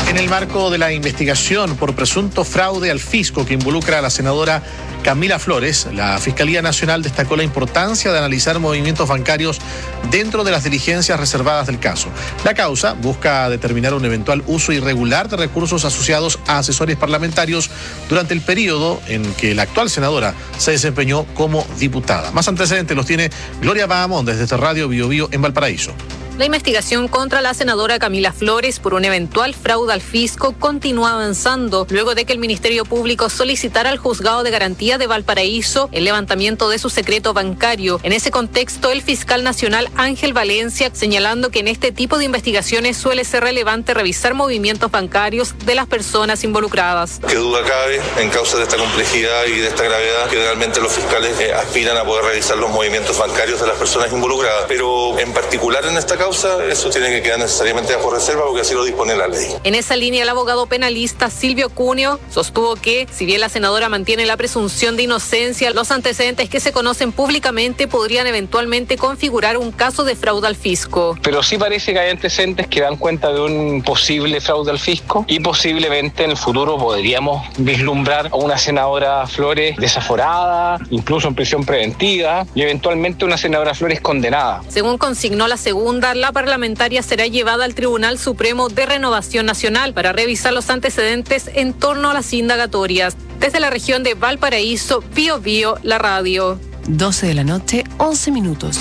En el marco de la investigación por presunto fraude al fisco que involucra a la senadora Camila Flores, la Fiscalía Nacional destacó la importancia de analizar movimientos bancarios dentro de las diligencias reservadas del caso. La causa busca determinar un eventual uso irregular de recursos asociados a asesores parlamentarios durante el periodo en que la actual senadora se desempeñó como diputada. Más antecedentes los tiene Gloria Bahamón desde Radio Bio Bio en Valparaíso. La investigación contra la senadora Camila Flores por un eventual fraude al fisco continúa avanzando luego de que el Ministerio Público solicitara al Juzgado de Garantía de Valparaíso el levantamiento de su secreto bancario. En ese contexto, el fiscal nacional Ángel Valencia señalando que en este tipo de investigaciones suele ser relevante revisar movimientos bancarios de las personas involucradas. Qué duda cabe, en causa de esta complejidad y de esta gravedad, que realmente los fiscales aspiran a poder revisar los movimientos bancarios de las personas involucradas, pero en particular en esta causa, eso tiene que quedar necesariamente bajo reserva porque así lo dispone la ley. En esa línea, el abogado penalista Silvio Cuneo sostuvo que, si bien la senadora mantiene la presunción de inocencia, los antecedentes que se conocen públicamente podrían eventualmente configurar un caso de fraude al fisco. Pero sí parece que hay antecedentes que dan cuenta de un posible fraude al fisco y posiblemente en el futuro podríamos vislumbrar a una senadora Flores desaforada, incluso en prisión preventiva y eventualmente una senadora Flores condenada. Según consignó la segunda, la parlamentaria será llevada al Tribunal Supremo de Renovación Nacional para revisar los antecedentes en torno a las indagatorias. Desde la región de Valparaíso, Bio Bio, la radio. 12 de la noche, 11 minutos.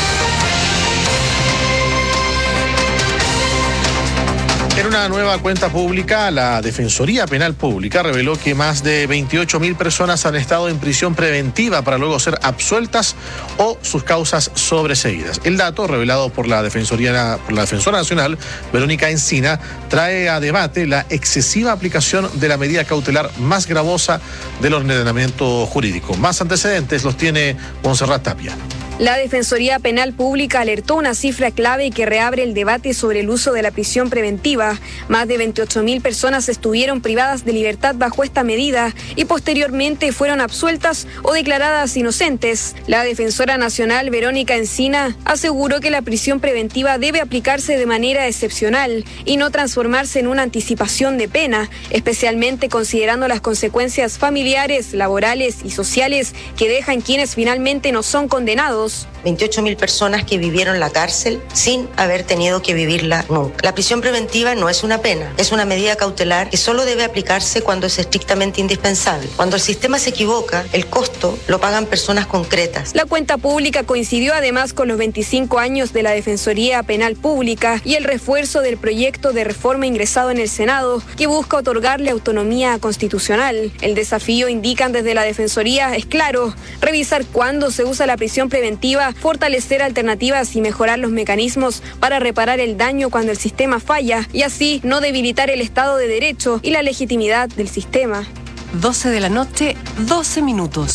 En una nueva cuenta pública, la Defensoría Penal Pública reveló que más de 28.000 personas han estado en prisión preventiva para luego ser absueltas o sus causas sobreseídas. El dato, revelado por la Defensora Nacional, Verónica Encina, trae a debate la excesiva aplicación de la medida cautelar más gravosa del ordenamiento jurídico. Más antecedentes los tiene Montserrat Tapia. La Defensoría Penal Pública alertó una cifra clave que reabre el debate sobre el uso de la prisión preventiva. Más de 28.000 personas estuvieron privadas de libertad bajo esta medida y posteriormente fueron absueltas o declaradas inocentes. La Defensora Nacional, Verónica Encina, aseguró que la prisión preventiva debe aplicarse de manera excepcional y no transformarse en una anticipación de pena, especialmente considerando las consecuencias familiares, laborales y sociales que dejan quienes finalmente no son condenados. 28.000 personas que vivieron la cárcel sin haber tenido que vivirla nunca. La prisión preventiva no es una pena, es una medida cautelar que solo debe aplicarse cuando es estrictamente indispensable. Cuando el sistema se equivoca, el costo lo pagan personas concretas. La cuenta pública coincidió además con los 25 años de la Defensoría Penal Pública y el refuerzo del proyecto de reforma ingresado en el Senado que busca otorgarle autonomía constitucional. El desafío, indican desde la Defensoría, es claro: revisar cuándo se usa la prisión preventiva, fortalecer alternativas y mejorar los mecanismos para reparar el daño cuando el sistema falla y así no debilitar el Estado de Derecho y la legitimidad del sistema. 12 de la noche, 12 minutos.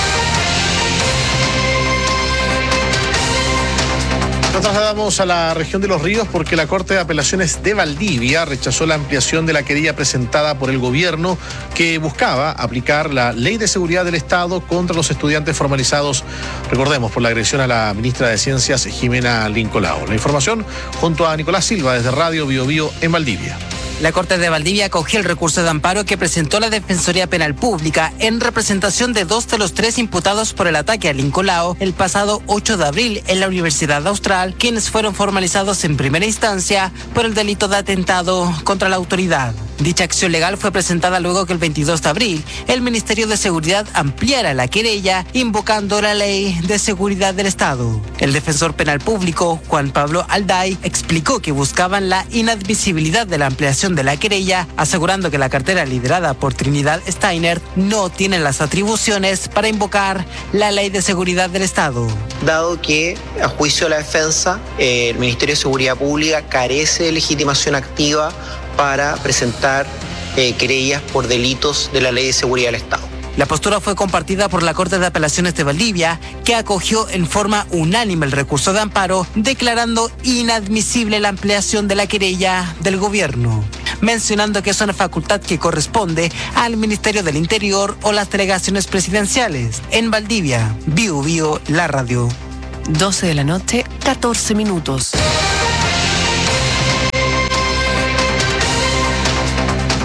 Nos trasladamos a la región de Los Ríos porque la Corte de Apelaciones de Valdivia rechazó la ampliación de la querella presentada por el gobierno que buscaba aplicar la Ley de Seguridad del Estado contra los estudiantes formalizados, recordemos, por la agresión a la ministra de Ciencias, Jimena Lincolao. La información junto a Nicolás Silva desde Radio Bio Bio en Valdivia. La Corte de Valdivia acogió el recurso de amparo que presentó la Defensoría Penal Pública en representación de 2 de los 3 imputados por el ataque a Lincolao el pasado 8 de abril en la Universidad Austral, quienes fueron formalizados en primera instancia por el delito de atentado contra la autoridad. Dicha acción legal fue presentada luego que el 22 de abril el Ministerio de Seguridad ampliara la querella invocando la Ley de Seguridad del Estado. El defensor penal público, Juan Pablo Alday, explicó que buscaban la inadmisibilidad de la ampliación de la querella, asegurando que la cartera liderada por Trinidad Steiner no tiene las atribuciones para invocar la Ley de Seguridad del Estado. Dado que, a juicio de la defensa, el Ministerio de Seguridad Pública carece de legitimación activa para presentar querellas por delitos de la Ley de Seguridad del Estado. La postura fue compartida por la Corte de Apelaciones de Valdivia, que acogió en forma unánime el recurso de amparo, declarando inadmisible la ampliación de la querella del gobierno, mencionando que es una facultad que corresponde al Ministerio del Interior o las delegaciones presidenciales. En Valdivia, Bio Bio, la radio. 12 de la noche, 14 minutos.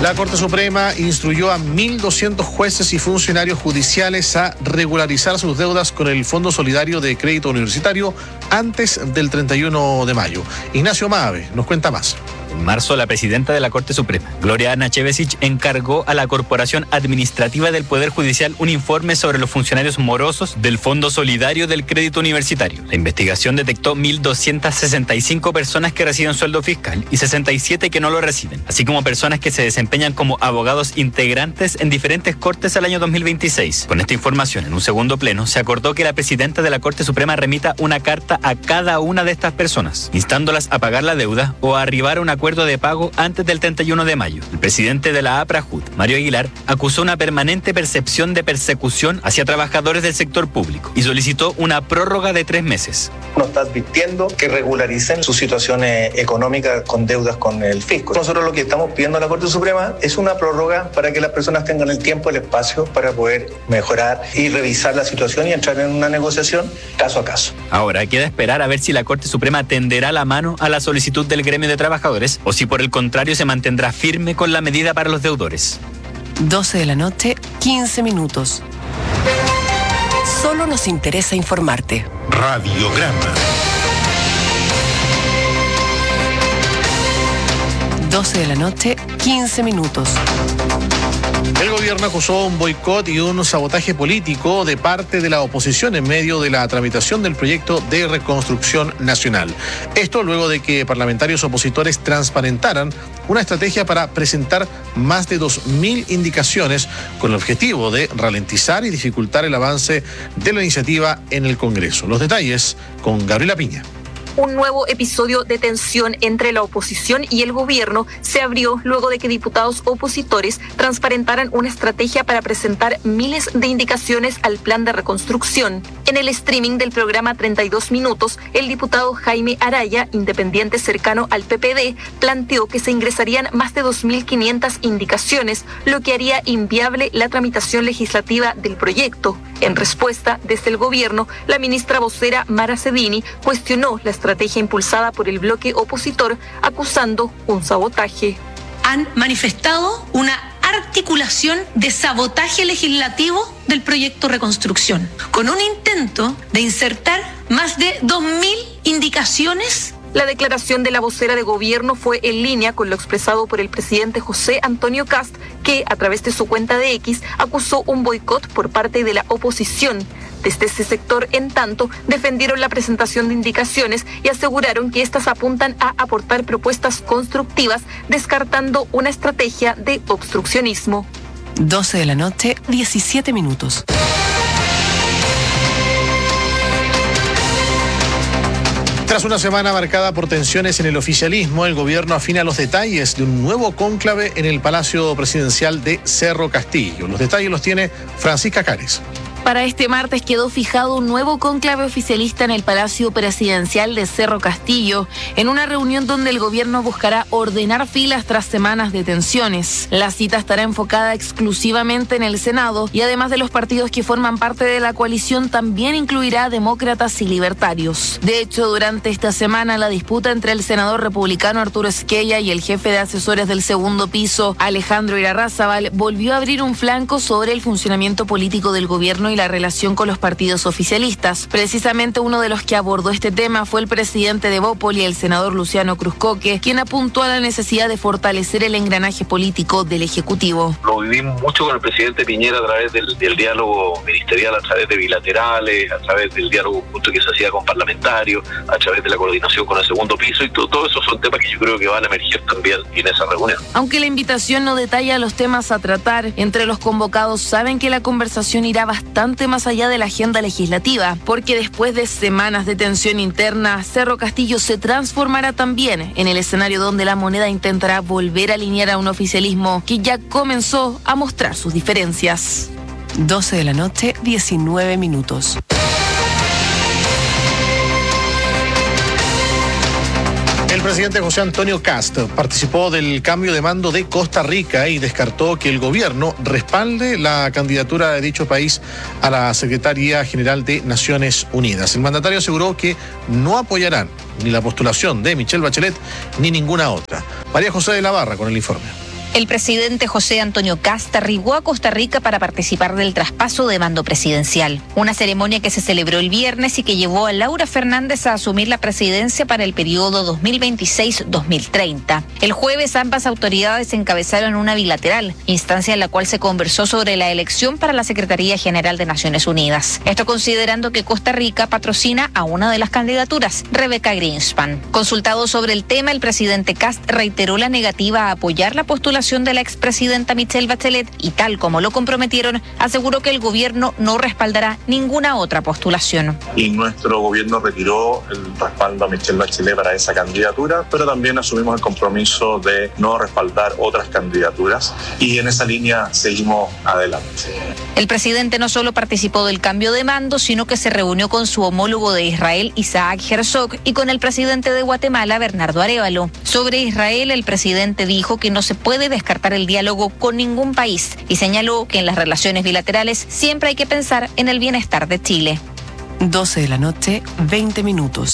La Corte Suprema instruyó a 1.200 jueces y funcionarios judiciales a regularizar sus deudas con el Fondo Solidario de Crédito Universitario antes del 31 de mayo. Ignacio Mabe nos cuenta más. En marzo, la presidenta de la Corte Suprema, Gloria Nachevesich, encargó a la Corporación Administrativa del Poder Judicial un informe sobre los funcionarios morosos del Fondo Solidario del Crédito Universitario. La investigación detectó 1.265 personas que reciben sueldo fiscal y 67 que no lo reciben, así como personas que se desempeñan como abogados integrantes en diferentes cortes al año 2026. Con esta información, en un segundo pleno, se acordó que la presidenta de la Corte Suprema remita una carta a cada una de estas personas, instándolas a pagar la deuda o a arribar a un acuerdo de pago antes del 31 de mayo. El presidente de la APRAJUD, Mario Aguilar, acusó una permanente percepción de persecución hacia trabajadores del sector público y solicitó una prórroga de 3 meses. Nos está advirtiendo que regularicen sus situaciones económicas con deudas con el fisco. Nosotros lo que estamos pidiendo a la Corte Suprema es una prórroga para que las personas tengan el tiempo y el espacio para poder mejorar y revisar la situación y entrar en una negociación caso a caso. Ahora queda esperar a ver si la Corte Suprema tenderá la mano a la solicitud del gremio de trabajadores o si por el contrario se mantendrá firme con la medida para los deudores. 12 de la noche, 15 minutos. Solo nos interesa informarte. Radiograma. 12 de la noche, 15 minutos. El gobierno acusó un boicot y un sabotaje político de parte de la oposición en medio de la tramitación del proyecto de reconstrucción nacional. Esto luego de que parlamentarios opositores transparentaran una estrategia para presentar más de 2.000 indicaciones con el objetivo de ralentizar y dificultar el avance de la iniciativa en el Congreso. Los detalles con Gabriela Piña. Un nuevo episodio de tensión entre la oposición y el gobierno se abrió luego de que diputados opositores transparentaran una estrategia para presentar miles de indicaciones al plan de reconstrucción. En el streaming del programa 32 Minutos, el diputado Jaime Araya, independiente cercano al PPD, planteó que se ingresarían más de 2.500 indicaciones, lo que haría inviable la tramitación legislativa del proyecto. En respuesta, desde el gobierno, la ministra vocera Mara Cedini cuestionó la estrategia impulsada por el bloque opositor, acusando un sabotaje. Han manifestado una articulación de sabotaje legislativo del proyecto Reconstrucción, con un intento de insertar más de 2.000 indicaciones. La declaración de la vocera de gobierno fue en línea con lo expresado por el presidente José Antonio Kast, que a través de su cuenta de X acusó un boicot por parte de la oposición. Desde ese sector, en tanto, defendieron la presentación de indicaciones y aseguraron que estas apuntan a aportar propuestas constructivas, descartando una estrategia de obstruccionismo. 12 de la noche, 17 minutos. Tras una semana marcada por tensiones en el oficialismo, el gobierno afina los detalles de un nuevo cónclave en el Palacio Presidencial de Cerro Castillo. Los detalles los tiene Francisca Cares. Para este martes quedó fijado un nuevo cónclave oficialista en el Palacio Presidencial de Cerro Castillo, en una reunión donde el gobierno buscará ordenar filas tras semanas de tensiones. La cita estará enfocada exclusivamente en el Senado y además de los partidos que forman parte de la coalición, también incluirá a demócratas y libertarios. De hecho, durante esta semana, la disputa entre el senador republicano Arturo Esquella y el jefe de asesores del segundo piso, Alejandro Irarrázaval, volvió a abrir un flanco sobre el funcionamiento político del gobierno y la relación con los partidos oficialistas. Precisamente uno de los que abordó este tema fue el presidente de Bópoli, el senador Luciano Cruzcoque, quien apuntó a la necesidad de fortalecer el engranaje político del Ejecutivo. Lo vivimos mucho con el presidente Piñera a través del diálogo ministerial, a través de bilaterales, a través del diálogo justo que se hacía con parlamentarios, a través de la coordinación con el segundo piso, y todo eso son temas que yo creo que van a emerger también en esa reunión. Aunque la invitación no detalla los temas a tratar, entre los convocados saben que la conversación irá bastante más allá de la agenda legislativa, porque después de semanas de tensión interna, Cerro Castillo se transformará también en el escenario donde la moneda intentará volver a alinear a un oficialismo que ya comenzó a mostrar sus diferencias. 12 de la noche, 19 minutos. El presidente José Antonio Kast participó del cambio de mando de Costa Rica y descartó que el gobierno respalde la candidatura de dicho país a la Secretaría General de Naciones Unidas. El mandatario aseguró que no apoyarán ni la postulación de Michelle Bachelet ni ninguna otra. María José de la Barra con el informe. El presidente José Antonio Kast arribó a Costa Rica para participar del traspaso de mando presidencial, una ceremonia que se celebró el viernes y que llevó a Laura Fernández a asumir la presidencia para el periodo 2026-2030. El jueves ambas autoridades encabezaron una bilateral, instancia en la cual se conversó sobre la elección para la Secretaría General de Naciones Unidas. Esto considerando que Costa Rica patrocina a una de las candidaturas, Rebecca Greenspan. Consultado sobre el tema, el presidente Kast reiteró la negativa a apoyar la postulación de la expresidenta Michelle Bachelet y, tal como lo comprometieron, aseguró que el gobierno no respaldará ninguna otra postulación. Y nuestro gobierno retiró el respaldo a Michelle Bachelet para esa candidatura, pero también asumimos el compromiso de no respaldar otras candidaturas y en esa línea seguimos adelante. El presidente no solo participó del cambio de mando, sino que se reunió con su homólogo de Israel, Isaac Herzog, y con el presidente de Guatemala, Bernardo Arévalo. Sobre Israel, el presidente dijo que no se puede descartar el diálogo con ningún país y señaló que en las relaciones bilaterales siempre hay que pensar en el bienestar de Chile. 12 de la noche, 20 minutos.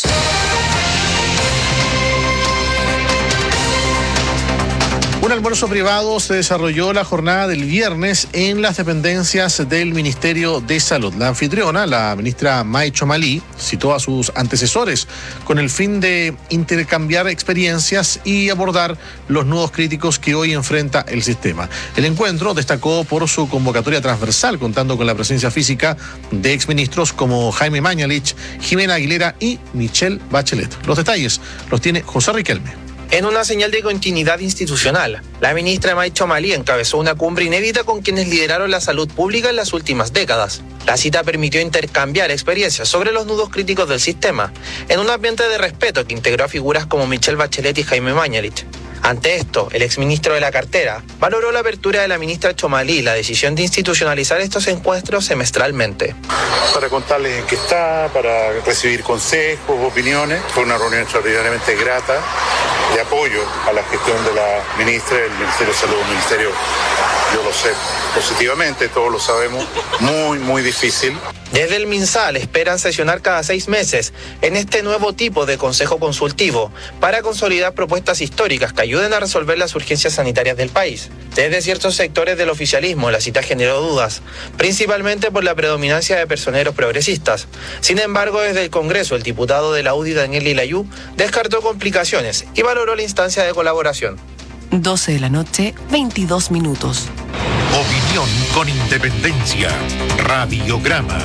Un almuerzo privado se desarrolló la jornada del viernes en las dependencias del Ministerio de Salud. La anfitriona, la ministra May Chomalí, citó a sus antecesores con el fin de intercambiar experiencias y abordar los nudos críticos que hoy enfrenta el sistema. El encuentro destacó por su convocatoria transversal, contando con la presencia física de exministros como Jaime Mañalich, Jimena Aguilera y Michelle Bachelet. Los detalles los tiene José Riquelme. En una señal de continuidad institucional, la ministra May Chomalí encabezó una cumbre inédita con quienes lideraron la salud pública en las últimas décadas. La cita permitió intercambiar experiencias sobre los nudos críticos del sistema, en un ambiente de respeto que integró a figuras como Michelle Bachelet y Jaime Mañalich. Ante esto, el exministro de la cartera valoró la apertura de la ministra Chomalí y la decisión de institucionalizar estos encuentros semestralmente. Para contarles en qué está, para recibir consejos, opiniones. Fue una reunión extraordinariamente grata de apoyo a la gestión de la ministra del Ministerio de Salud, un ministerio, yo lo sé positivamente, todos lo sabemos, muy difícil. Desde el MinSal esperan sesionar cada 6 meses en este nuevo tipo de consejo consultivo para consolidar propuestas históricas que ayuden a resolver las urgencias sanitarias del país. Desde ciertos sectores del oficialismo la cita generó dudas, principalmente por la predominancia de personeros progresistas. Sin embargo, desde el Congreso, el diputado de la UDI, Daniel Lilayú, descartó complicaciones y valoró la instancia de colaboración. 12 de la noche, 22 minutos. Opinión con independencia. Radiograma.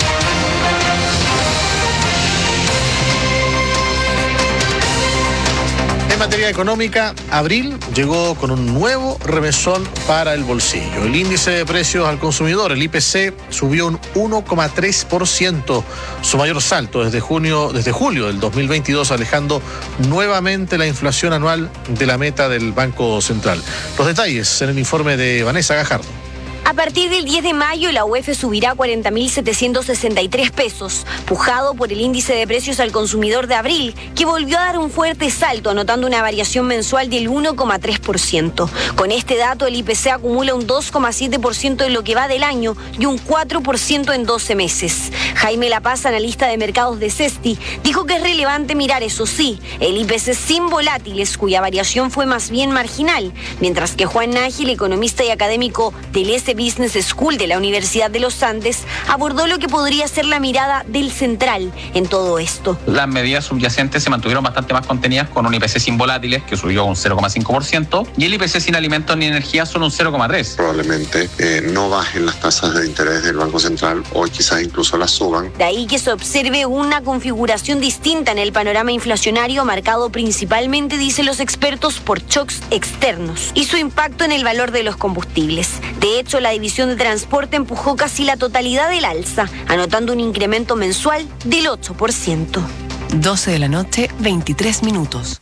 En materia económica, abril llegó con un nuevo remesón para el bolsillo. El índice de precios al consumidor, el IPC, subió un 1,3%, su mayor salto desde julio del 2022, alejando nuevamente la inflación anual de la meta del Banco Central. Los detalles en el informe de Vanessa Gajardo. A partir del 10 de mayo, la UEF subirá 40.763 pesos, pujado por el índice de precios al consumidor de abril, que volvió a dar un fuerte salto, anotando una variación mensual del 1,3%. Con este dato, el IPC acumula un 2,7% en lo que va del año y un 4% en 12 meses. Jaime Lapaz, analista de mercados de Cesti, dijo que es relevante mirar, eso sí, el IPC sin volátiles, cuya variación fue más bien marginal, mientras que Juan Nájil, economista y académico del Business School de la Universidad de los Andes, abordó lo que podría ser la mirada del central en todo esto. Las medidas subyacentes se mantuvieron bastante más contenidas, con un IPC sin volátiles que subió un 0,5% y el IPC sin alimentos ni energía solo un 0,3%. Probablemente no bajen las tasas de interés del Banco Central o quizás incluso las suban. De ahí que se observe una configuración distinta en el panorama inflacionario, marcado principalmente, dicen los expertos, por shocks externos y su impacto en el valor de los combustibles. De hecho, la división de transporte empujó casi la totalidad del alza, anotando un incremento mensual del 8%. 12 de la noche, 23 minutos.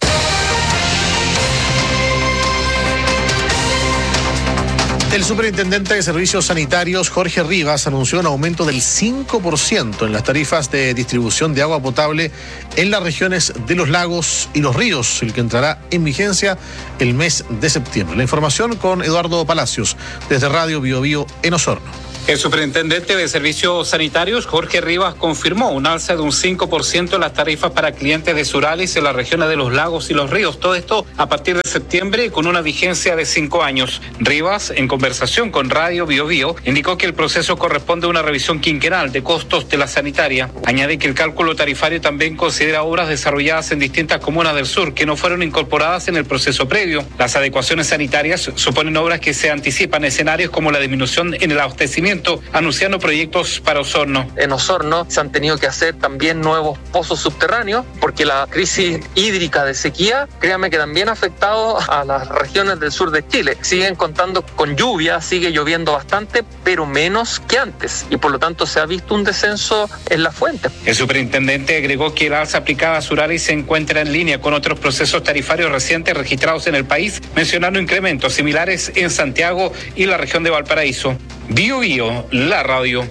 El superintendente de Servicios Sanitarios, Jorge Rivas, anunció un aumento del 5% en las tarifas de distribución de agua potable en las regiones de los lagos y los ríos, el que entrará en vigencia el mes de septiembre. La información con Eduardo Palacios, desde Radio Bio Bio en Osorno. El superintendente de Servicios Sanitarios, Jorge Rivas, confirmó un alza de un 5% en las tarifas para clientes de Suralis en las regiones de los lagos y los ríos. Todo esto a partir de septiembre con una vigencia de 5 años. Rivas, en conversación con Radio Bio Bio, indicó que el proceso corresponde a una revisión quinquenal de costos de la sanitaria. Añade que el cálculo tarifario también considera obras desarrolladas en distintas comunas del sur que no fueron incorporadas en el proceso previo. Las adecuaciones sanitarias suponen obras que se anticipan escenarios como la disminución en el abastecimiento, anunciando proyectos para Osorno. En Osorno se han tenido que hacer también nuevos pozos subterráneos porque la crisis hídrica de sequía, créanme que también ha afectado a las regiones del sur de Chile. Siguen contando con lluvia, sigue lloviendo bastante, pero menos que antes y por lo tanto se ha visto un descenso en la fuente. El superintendente agregó que la alza aplicada a Suralis se encuentra en línea con otros procesos tarifarios recientes registrados en el país, mencionando incrementos similares en Santiago y la región de Valparaíso. Bio Bio, la radio.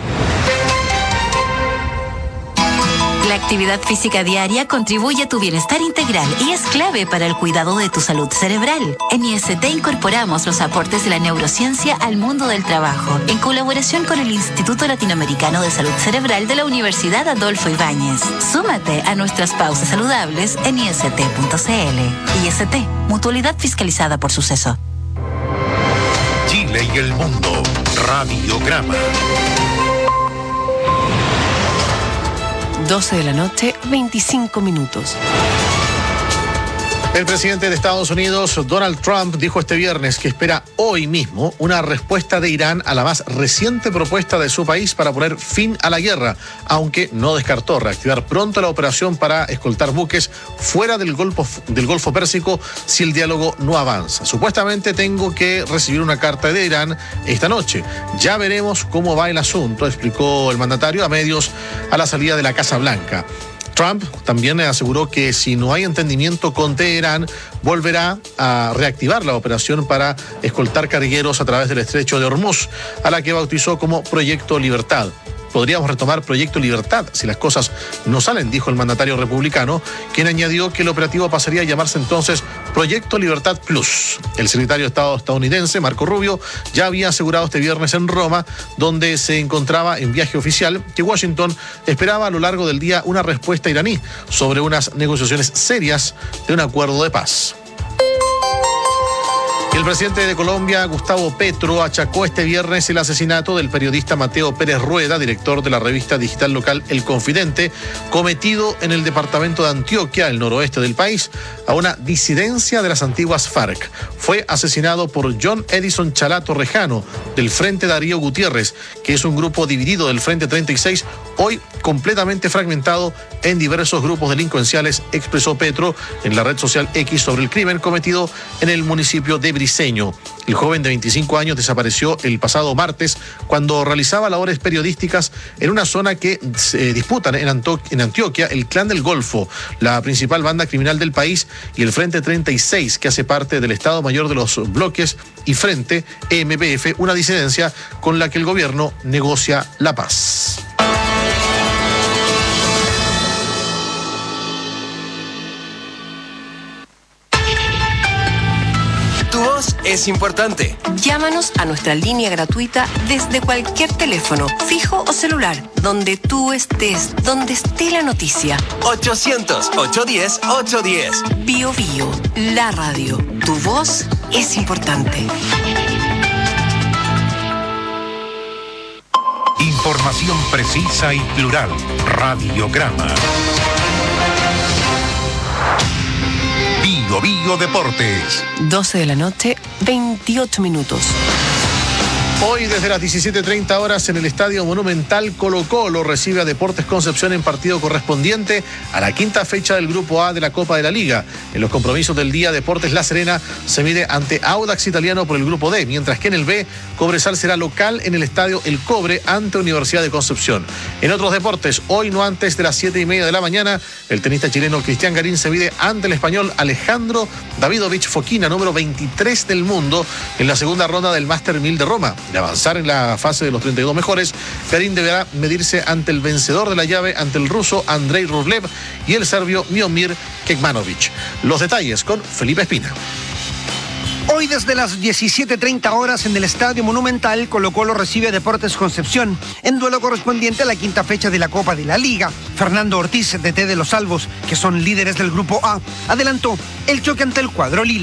La actividad física diaria contribuye a tu bienestar integral y es clave para el cuidado de tu salud cerebral. En IST incorporamos los aportes de la neurociencia al mundo del trabajo, en colaboración con el Instituto Latinoamericano de Salud Cerebral de la Universidad Adolfo Ibáñez. Súmate a nuestras pausas saludables en ist.cl. IST, mutualidad fiscalizada por Suceso. Chile y el mundo. Radiograma. 12 de la noche, 25 minutos. El presidente de Estados Unidos, Donald Trump, dijo este viernes que espera hoy mismo una respuesta de Irán a la más reciente propuesta de su país para poner fin a la guerra, aunque no descartó reactivar pronto la operación para escoltar buques fuera del Golfo Pérsico si el diálogo no avanza. Supuestamente tengo que recibir una carta de Irán esta noche. Ya veremos cómo va el asunto, explicó el mandatario a medios a la salida de la Casa Blanca. Trump también aseguró que si no hay entendimiento con Teherán, volverá a reactivar la operación para escoltar cargueros a través del estrecho de Hormuz, a la que bautizó como Proyecto Libertad. Podríamos retomar Proyecto Libertad si las cosas no salen, dijo el mandatario republicano, quien añadió que el operativo pasaría a llamarse entonces Proyecto Libertad Plus. El secretario de Estado estadounidense, Marco Rubio, ya había asegurado este viernes en Roma, donde se encontraba en viaje oficial, que Washington esperaba a lo largo del día una respuesta iraní sobre unas negociaciones serias de un acuerdo de paz. El presidente de Colombia, Gustavo Petro, achacó este viernes el asesinato del periodista Mateo Pérez Rueda, director de la revista digital local El Confidente, cometido en el departamento de Antioquia, el noroeste del país, a una disidencia de las antiguas FARC. Fue asesinado por John Edison Chalá Torrejano, del Frente Darío Gutiérrez, que es un grupo dividido del Frente 36, hoy completamente fragmentado en diversos grupos delincuenciales, expresó Petro en la red social X sobre el crimen cometido en el municipio de Briceño. El joven de 25 años desapareció el pasado martes cuando realizaba labores periodísticas en una zona que se disputan en Antioquia el Clan del Golfo, la principal banda criminal del país, y el Frente 36, que hace parte del Estado Mayor de los Bloques y Frente EMPF, una disidencia con la que el gobierno negocia la paz. Tu voz es importante. Llámanos a nuestra línea gratuita desde cualquier teléfono, fijo o celular, donde tú estés, donde esté la noticia. 800-810-810. Bio Bio, la radio. Tu voz es importante. Información precisa y plural. Radiograma. Bio Bio Deportes. 12 de la noche, 28 minutos. Hoy desde las 17:30 horas en el Estadio Monumental, Colo-Colo recibe a Deportes Concepción en partido correspondiente a la quinta fecha del Grupo A de la Copa de la Liga. En los compromisos del día, Deportes La Serena se mide ante Audax Italiano por el Grupo D, mientras que en el B, Cobresal será local en el Estadio El Cobre ante Universidad de Concepción. En otros deportes, hoy no antes de las 7:30 de la mañana, el tenista chileno Cristian Garín se mide ante el español Alejandro Davidovich Fokina, número 23 del mundo, en la segunda ronda del Master 1000 de Roma. De avanzar en la fase de los 32 mejores, Garín deberá medirse ante el vencedor de la llave, ante el ruso Andrei Rublev y el serbio Miomir Kekmanovic. Los detalles con Felipe Espina. Hoy desde las 17:30 horas en el Estadio Monumental, Colo-Colo recibe a Deportes Concepción en duelo correspondiente a la quinta fecha de la Copa de la Liga. Fernando Ortiz, DT de los Salvos, que son líderes del Grupo A, adelantó el choque ante el cuadro lila.